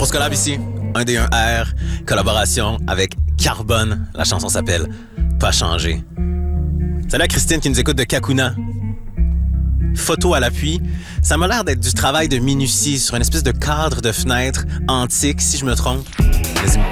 Grosse collab ici, 1D1R, collaboration avec Carbone. La chanson s'appelle Pas changer. Salut à Christine qui nous écoute de Kakuna. Photo à l'appui. Ça m'a l'air d'être du travail de minutie sur une espèce de cadre de fenêtre antique, si je me trompe. Vas-y,